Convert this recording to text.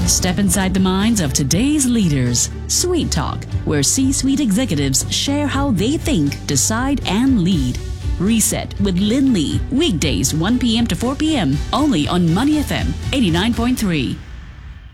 Step inside the minds of today's leaders. Sweet Talk, where C-suite executives share how they think, decide, and lead. Reset with Lynn Lee, weekdays 1 p.m. to 4 p.m. only on Money FM 89.3.